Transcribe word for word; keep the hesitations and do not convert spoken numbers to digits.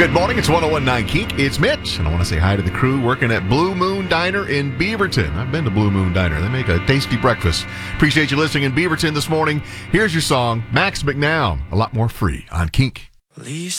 Good morning, it's one oh one point nine Kink. It's Mitch, and I want to say hi to the crew working at Blue Moon Diner in Beaverton. I've been to Blue Moon Diner. They make a tasty breakfast. Appreciate you listening in Beaverton this morning. Here's your song, Max McNown, A Lot More Free on Kink. Least